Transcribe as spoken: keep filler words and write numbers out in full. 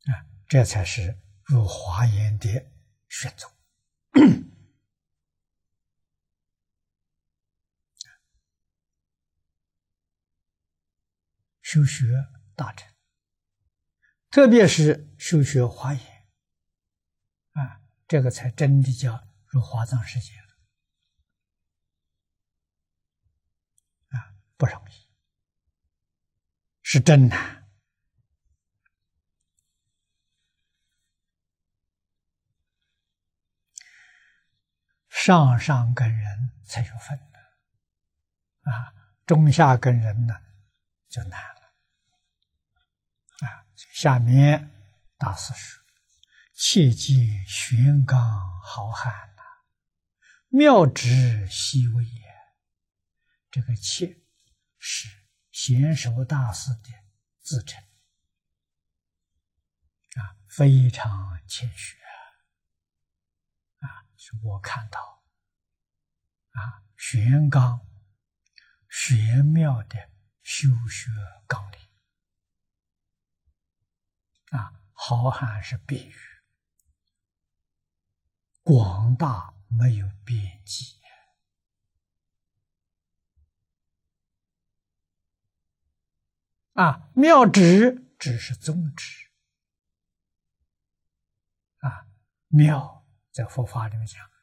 啊，这才是入华严的选择。修学大乘，特别是修学华严啊，这个才真的叫入华藏世界了啊，不容易，是真难。上上根人才有份的啊，中下根人呢就难了啊。下面大师说：“切记玄刚浩瀚呐、啊，妙直细微也。”这个切是贤首大师的自称啊，非常谦虚啊，是我看到啊，玄刚玄妙的修学纲领啊，浩瀚是比喻，广大没有边际啊，妙直只是宗旨啊，妙在佛法里面讲